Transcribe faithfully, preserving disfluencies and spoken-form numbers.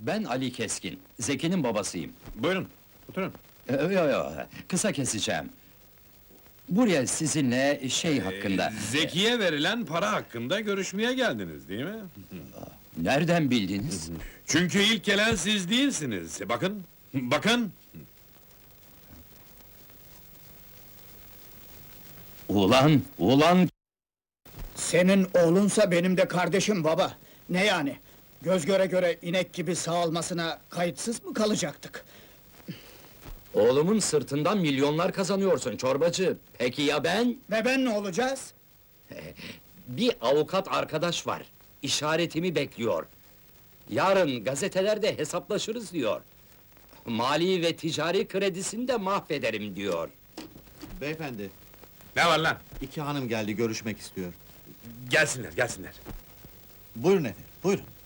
Ben Ali Keskin, Zeki'nin babasıyım. Buyurun, oturun. Ee, Yo yo, kısa keseceğim. Buraya sizinle şey hakkında... Ee, Zeki'ye verilen para hakkında görüşmeye geldiniz, değil mi? Nereden bildiniz? Çünkü ilk gelen siz değilsiniz. Bakın, bakın! Ulan, ulan! Senin oğlunsa benim de kardeşim baba. Ne yani? Göz göre göre inek gibi sağalmasına kayıtsız mı kalacaktık? Oğlumun sırtından milyonlar kazanıyorsun çorbacı. Peki ya ben? Ve ben ne olacağız? Bir avukat arkadaş var. İşaretimi bekliyor. Yarın gazetelerde hesaplaşırız diyor. Mali ve ticari kredisini de mahvederim diyor. Beyefendi, Ne var lan? iki hanım geldi, görüşmek istiyor. Gelsinler, gelsinler. Buyurun efendim, buyurun.